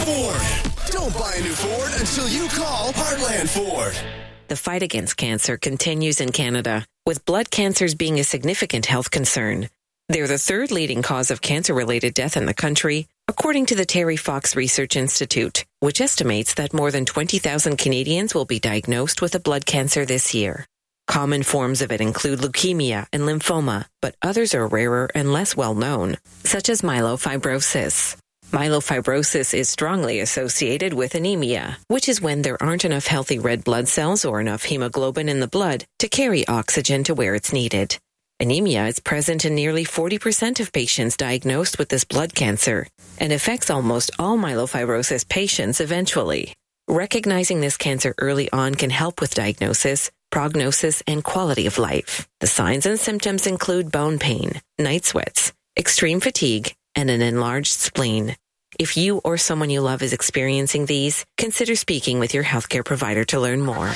Ford. Don't buy a new Ford until you call Heartland Ford. The fight against cancer continues in Canada, with blood cancers being a significant health concern. They're the third leading cause of cancer-related death in the country, according to the Terry Fox Research Institute, which estimates that more than 20,000 Canadians will be diagnosed with a blood cancer this year. Common forms of it include leukemia and lymphoma, but others are rarer and less well known, such as myelofibrosis. Myelofibrosis is strongly associated with anemia, which is when there aren't enough healthy red blood cells or enough hemoglobin in the blood to carry oxygen to where it's needed. Anemia is present in nearly 40% of patients diagnosed with this blood cancer and affects almost all myelofibrosis patients eventually. Recognizing this cancer early on can help with diagnosis, prognosis, and quality of life. The signs and symptoms include bone pain, night sweats, extreme fatigue, and an enlarged spleen. If you or someone you love is experiencing these, consider speaking with your healthcare provider to learn more.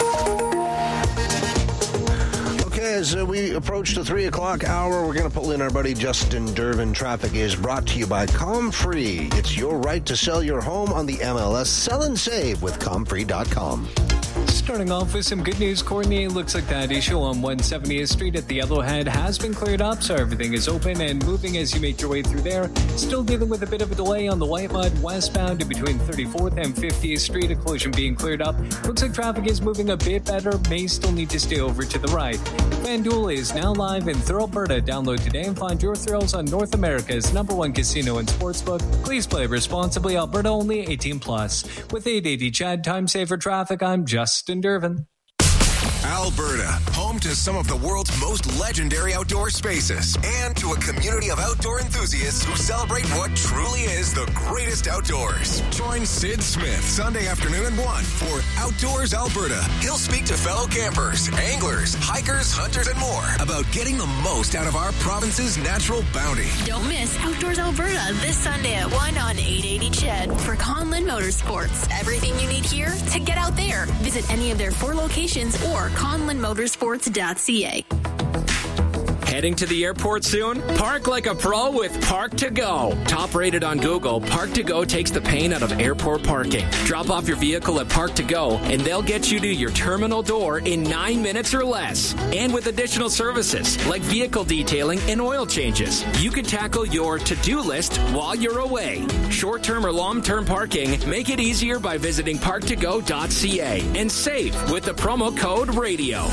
As we approach the 3 o'clock hour, we're going to pull in our buddy Justin Dervin. Traffic is brought to you by ComFree. It's your right to sell your home on the MLS. Sell and save with ComFree.com. Starting off with some good news, Courtney. Looks like that issue on 170th Street at the Yellowhead has been cleared up, so everything is open and moving as you make your way through there. Still dealing with a bit of a delay on the Whitemud westbound in between 34th and 50th Street, a collision being cleared up. Looks like traffic is moving a bit better, may still need to stay over to the right. FanDuel is now live in Thrill, Alberta. Download today and find your thrills on North America's #1 casino and sportsbook. Please play responsibly. Alberta only, 18+. With 880 Chad, time saver traffic, I'm Justin Dervin. Alberta, home to some of the world's most legendary outdoor spaces and to a community of outdoor enthusiasts who celebrate what truly is the greatest outdoors. Join Sid Smith Sunday afternoon at 1 for Outdoors Alberta. He'll speak to fellow campers, anglers, hikers, hunters, and more about getting the most out of our province's natural bounty. Don't miss Outdoors Alberta this Sunday at 1 on 880 Ched for Conlin Motorsports. Everything you need here to get out there. Visit any of their 4 locations or conlinmotorsports.ca. Heading to the airport soon? Park like a pro with Park to Go. Top rated on Google, Park to Go takes the pain out of airport parking. Drop off your vehicle at Park to Go and they'll get you to your terminal door in 9 minutes or less. And with additional services like vehicle detailing and oil changes, you can tackle your to-do list while you're away. Short-term or long-term parking, make it easier by visiting parktogo.ca and save with the promo code RADIO.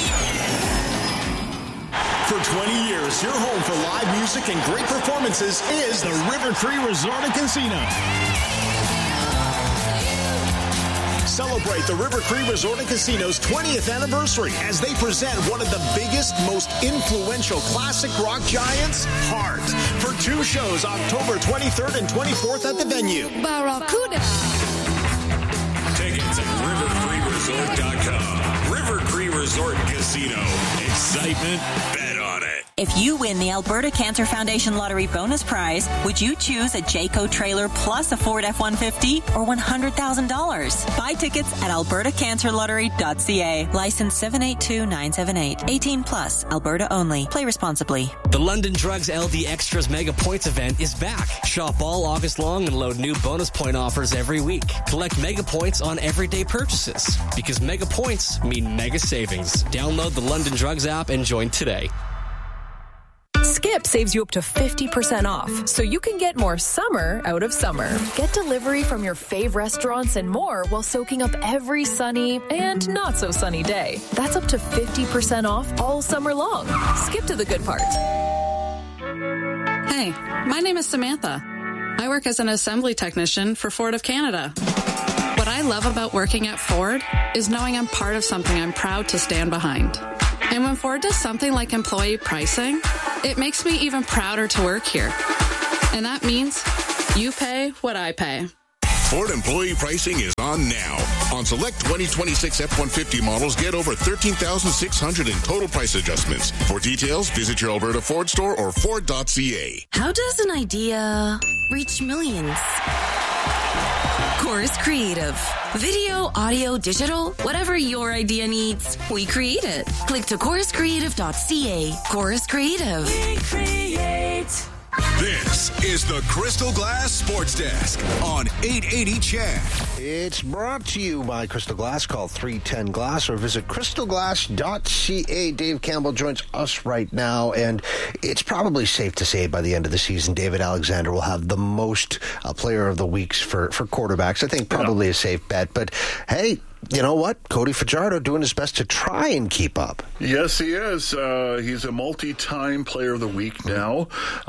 For 20 years, your home for live music and great performances is the River Cree Resort and Casino. Celebrate the River Cree Resort and Casino's 20th anniversary as they present one of the biggest, most influential classic rock giants, Heart, for 2 shows October 23rd and 24th at the venue. Barracuda. Tickets at rivercreeresort.com. River Cree Resort Casino. Excitement, bet on it. If you win the Alberta Cancer Foundation Lottery bonus prize, would you choose a Jayco trailer plus a Ford F-150 or $100,000? Buy tickets at albertacancerlottery.ca. License 782978. 18+. Alberta only. Play responsibly. The London Drugs LD Extras Mega Points event is back. Shop all August long and load new bonus point offers every week. Collect mega points on everyday purchases because mega points mean mega savings. Download the London Drugs app and join today. Skip saves you up to 50% off, so you can get more summer out of summer. Get delivery from your fave restaurants and more while soaking up every sunny and not so sunny day. That's up to 50% off all summer long. Skip to the good part. Hey, my name is Samantha. I work as an assembly technician for Ford of Canada. What I love about working at Ford is knowing I'm part of something I'm proud to stand behind. And when Ford does something like employee pricing, it makes me even prouder to work here. And that means you pay what I pay. Ford employee pricing is on now. On select 2026 F-150 models, get over $13,600 in total price adjustments. For details, visit your Alberta Ford store or Ford.ca. How does an idea reach millions? Chorus Creative. Video, audio, digital, whatever your idea needs, we create it. Click to choruscreative.ca. Chorus Creative. We create. This is the Crystal Glass Sports Desk on 880 CHED. It's brought to you by Crystal Glass. Call 310 Glass or visit crystalglass.ca. Dave Campbell joins us right now, and it's probably safe to say by the end of the season, David Alexander will have the most player of the weeks for quarterbacks. I think probably a safe bet, but hey, you know what? Cody Fajardo doing his best to try and keep up. Yes, he is. He's a multi-time player of the week now.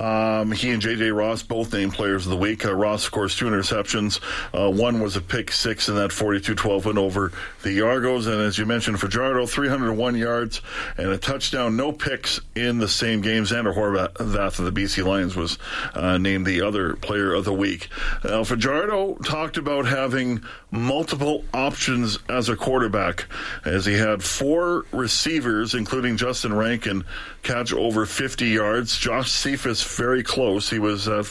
He and J.J. Ross both named players of the week. Ross, of course, 2 interceptions. One was a pick six in that 42-12 win over the Argos. And as you mentioned, Fajardo, 301 yards and a touchdown. No picks in the same game. Xander Horvath of the BC Lions was named the other player of the week. Now, Fajardo talked about having multiple options as a quarterback, as he had 4 receivers, including Justin Rankin, catch over 50 yards. Josh Cephas very close. He was at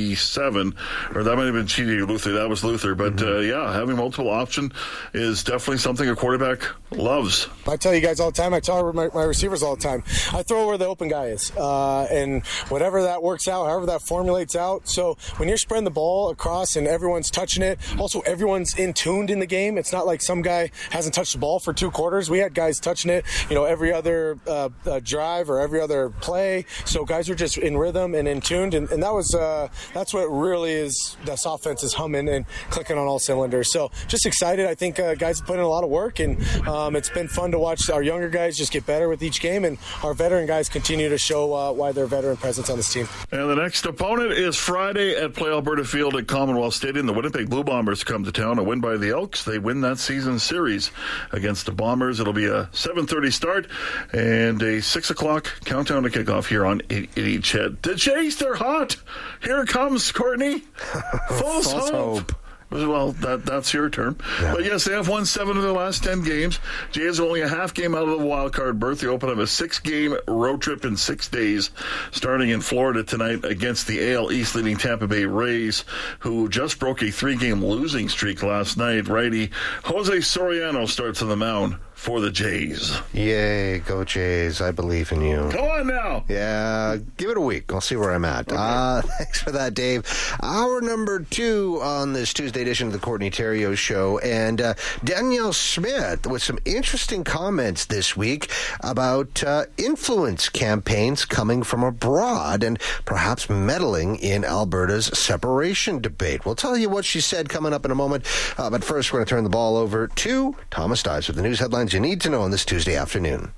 47, or that might have been Chidi Luther. That was Luther. But yeah, having multiple option is definitely something a quarterback loves. I tell you guys all the time, I tell my receivers all the time, I throw where the open guy is. And whatever that works out, however that formulates out. So when you're spreading the ball across and everyone's touching it, also everyone's in tuned in the game. It's not like some guy hasn't touched the ball for 2 quarters. We had guys touching it, every other drive or every other play. So guys were just in rhythm and in tuned, and that was that's what really is. This offense is humming and clicking on all cylinders. So just excited. I think guys have put in a lot of work, and it's been fun to watch our younger guys just get better with each game, and our veteran guys continue to show why they're veteran presence on this team. And the next opponent is Friday at Play Alberta Field at Commonwealth Stadium. The Winnipeg Blue Bombers come to town. A win by the Elks. They win that season series against the Bombers. It'll be a 7:30 start and a 6 o'clock countdown to kickoff here on 880 CHED. The Jays, they're hot. Here it comes, Courtney. False hope. Well, that's your term. Yeah. But yes, they have won 7 of their last 10 games. Jays are only a half game out of the wild card berth. They open up a 6-game road trip in 6 days, starting in Florida tonight against the AL East leading Tampa Bay Rays, who just broke a 3-game losing streak last night. Righty Jose Soriano starts on the mound for the Jays. Yay, go Jays. I believe in you. Come on now. Yeah, give it a week. I'll see where I'm at. Okay. Thanks for that, Dave. Hour number 2 on this Tuesday edition of the Courtney Theriault Show. And Danielle Smith with some interesting comments this week about influence campaigns coming from abroad and perhaps meddling in Alberta's separation debate. We'll tell you what she said coming up in a moment. But first, we're going to turn the ball over to Thomas Dies with the news headlines you need to know on this Tuesday afternoon.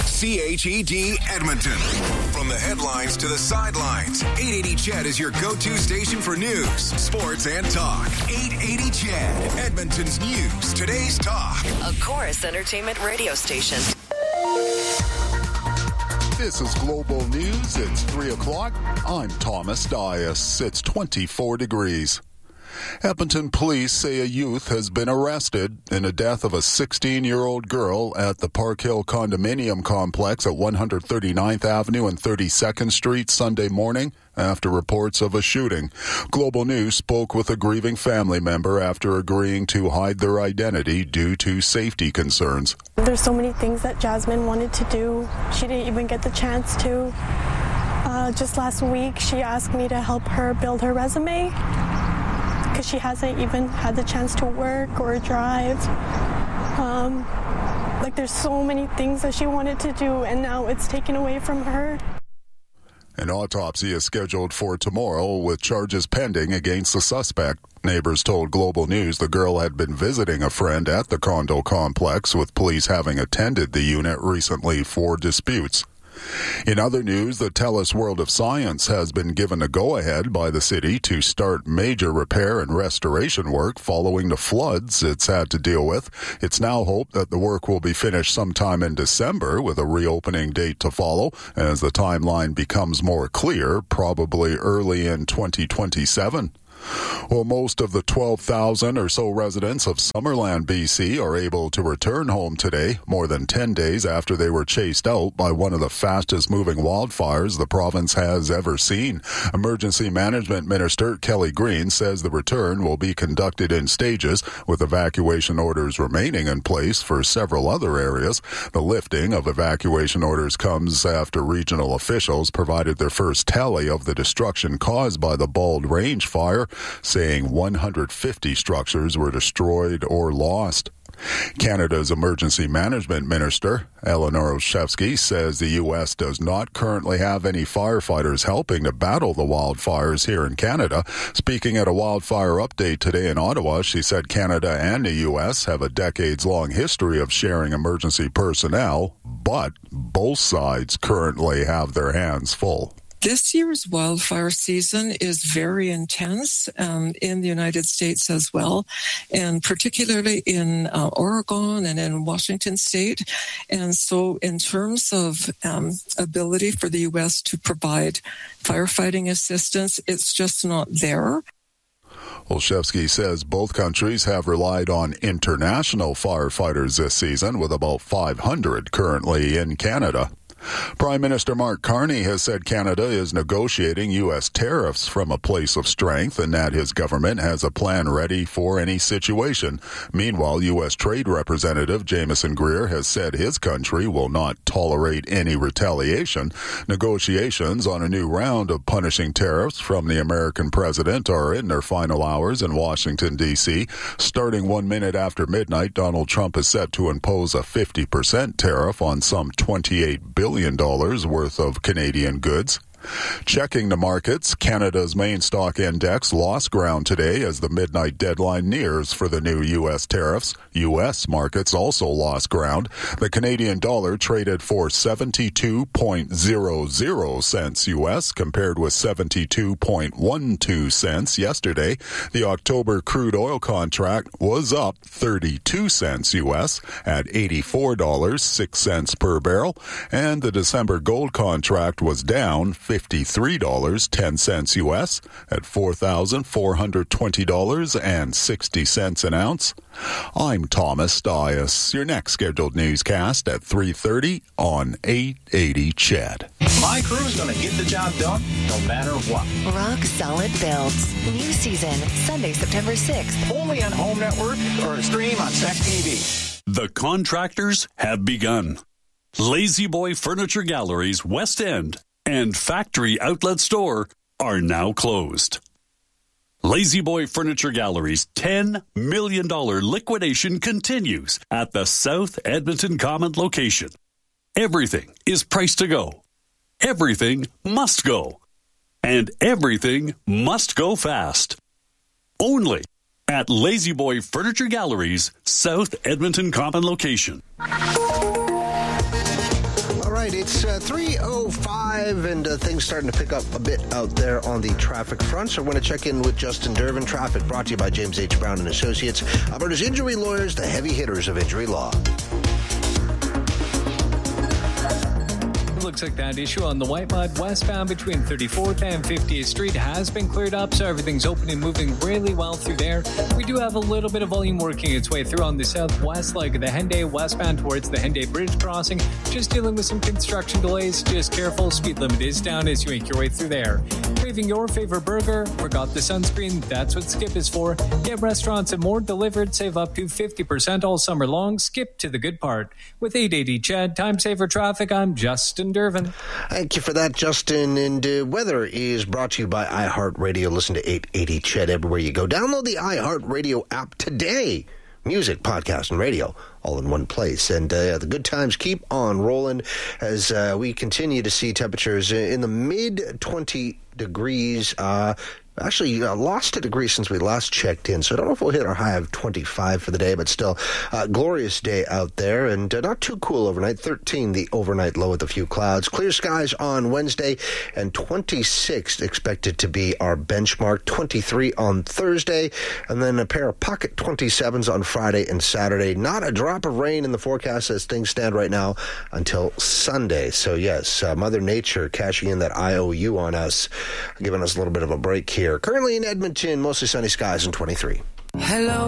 CHED Edmonton. From the headlines to the sidelines, 880 CHED is your go-to station for news, sports, and talk. 880 CHED, Edmonton's news, today's talk. A Chorus Entertainment radio station. This is Global News. It's 3 o'clock. I'm Thomas Dias. It's 24 degrees. Edmonton police say a youth has been arrested in the death of a 16-year-old girl at the Park Hill condominium complex at 139th Avenue and 32nd Street Sunday morning after reports of a shooting. Global News spoke with a grieving family member after agreeing to hide their identity due to safety concerns. There's so many things that Jasmine wanted to do. She didn't even get the chance to. Just last week, she asked me to help her build her resume, because she hasn't even had the chance to work or drive. There's so many things that she wanted to do, and now it's taken away from her. An autopsy is scheduled for tomorrow with charges pending against the suspect. Neighbors told Global News the girl had been visiting a friend at the condo complex, with police having attended the unit recently for disputes. In other news, the TELUS World of Science has been given a go-ahead by the city to start major repair and restoration work following the floods it's had to deal with. It's now hoped that the work will be finished sometime in December, with a reopening date to follow as the timeline becomes more clear, probably early in 2027. Well, most of the 12,000 or so residents of Summerland, BC are able to return home today, more than 10 days after they were chased out by one of the fastest moving wildfires the province has ever seen. Emergency Management Minister Kelly Green says the return will be conducted in stages, with evacuation orders remaining in place for several other areas. The lifting of evacuation orders comes after regional officials provided their first tally of the destruction caused by the Bald Range fire, saying 150 structures were destroyed or lost. Canada's Emergency Management Minister, Eleanor Olszewski, says the U.S. does not currently have any firefighters helping to battle the wildfires here in Canada. Speaking at a wildfire update today in Ottawa, she said Canada and the U.S. have a decades-long history of sharing emergency personnel, but both sides currently have their hands full. This year's wildfire season is very intense in the United States as well, and particularly in Oregon and in Washington State. And so in terms of ability for the U.S. to provide firefighting assistance, it's just not there. Olszewski says both countries have relied on international firefighters this season, with about 500 currently in Canada. Prime Minister Mark Carney has said Canada is negotiating U.S. tariffs from a place of strength and that his government has a plan ready for any situation. Meanwhile, U.S. Trade Representative Jameson Greer has said his country will not tolerate any retaliation. Negotiations on a new round of punishing tariffs from the American president are in their final hours in Washington, D.C. Starting 1 minute after midnight, Donald Trump is set to impose a 50% tariff on some $28 billion worth of Canadian goods. Checking the markets, Canada's main stock index lost ground today as the midnight deadline nears for the new U.S. tariffs. U.S. markets also lost ground. The Canadian dollar traded for 72.00 cents U.S. compared with 72.12 cents yesterday. The October crude oil contract was up 32 cents U.S. at $84.06 per barrel, and the December gold contract was down $53.10 U.S. at $4,420.60 an ounce. I'm Thomas Dias. Your next scheduled newscast at 3:30 on 880 CHED. My crew's going to get the job done no matter what. Rock Solid Builds. New season, Sunday, September 6th. Only on Home Network or stream on SEC TV. The contractors have begun. Lazy Boy Furniture Galleries West End and Factory Outlet Store are now closed. Lazy Boy Furniture Gallery's $10 million liquidation continues at the South Edmonton Common location. Everything is priced to go. Everything must go. And everything must go fast. Only at Lazy Boy Furniture Gallery's South Edmonton Common location. It's 3:05 and things starting to pick up a bit out there on the traffic front. So we're going to check in with Justin Durbin. Traffic brought to you by James H. Brown and Associates, Alberta's injury lawyers, the heavy hitters of injury law. Looks like that issue on the Whitemud westbound between 34th and 50th Street has been cleared up, so everything's open and moving really well through there. We do have a little bit of volume working its way through on the southwest leg of the Henday westbound towards the Henday Bridge crossing. Just dealing with some construction delays. Just careful. Speed limit is down as you make your way through there. Craving your favorite burger? Forgot the sunscreen? That's what Skip is for. Get restaurants and more delivered. Save up to 50% all summer long. Skip to the good part. With 880 CHED, Time Saver Traffic, I'm Justin Durbin. Thank you for that, Justin. And weather is brought to you by iHeartRadio. Listen to 880 CHED everywhere you go. Download the iHeartRadio app today. Music, podcast, and radio all in one place. And the good times keep on rolling as we continue to see temperatures in the mid-20 degrees. Actually, lost a degree since we last checked in, so I don't know if we'll hit our high of 25 for the day, but still, glorious day out there, and not too cool overnight. 13, the overnight low with a few clouds. Clear skies on Wednesday, and 26 expected to be our benchmark. 23 on Thursday, and then a pair of pocket 27s on Friday and Saturday. Not a drop of rain in the forecast as things stand right now until Sunday. So yes, Mother Nature cashing in that IOU on us, giving us a little bit of a break here here. Currently in Edmonton, mostly sunny skies and 23. Hello.